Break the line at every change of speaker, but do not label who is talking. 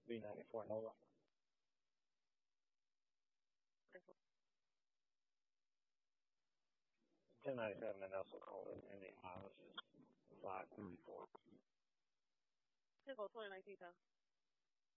V94 Nova.
Vehicle
1097 and also call it Indian mileage is 534.
2019 Tahoe.